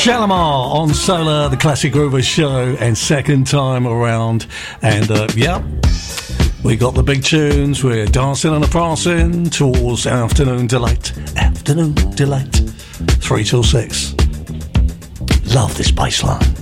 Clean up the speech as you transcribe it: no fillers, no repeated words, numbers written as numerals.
Shalimar on Solar, the Classic Groovers show, and second time around. And we got the big tunes. We're dancing and a prancing towards afternoon delight. Afternoon delight. 3 till 6. Love this bass line.